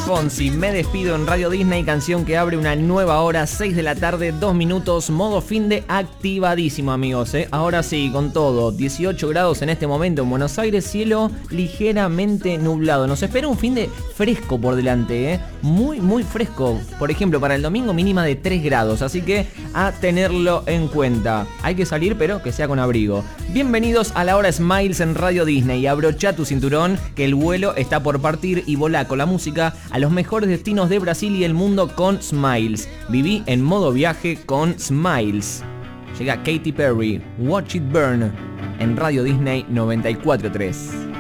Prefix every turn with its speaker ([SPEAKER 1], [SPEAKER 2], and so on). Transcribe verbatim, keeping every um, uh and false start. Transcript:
[SPEAKER 1] Fonsi, Me despido en Radio Disney, canción que abre una nueva hora, seis de la tarde, dos minutos, modo fin de activadísimo, amigos, ¿eh? Ahora sí, con todo, dieciocho grados en este momento en Buenos Aires, cielo ligeramente nublado. Nos espera un fin de fresco por delante, ¿eh? Muy, muy fresco. Por ejemplo, para el domingo mínima de tres grados, así que a tenerlo en cuenta. Hay que salir, pero que sea con abrigo. Bienvenidos a la hora Smiles en Radio Disney. Abrocha tu cinturón, que el vuelo está por partir y volá con la música a los mejores destinos de Brasil y el mundo con Smiles. Viví en modo viaje con Smiles. Llega Katy Perry, Watch It Burn, en Radio Disney noventa y cuatro punto tres.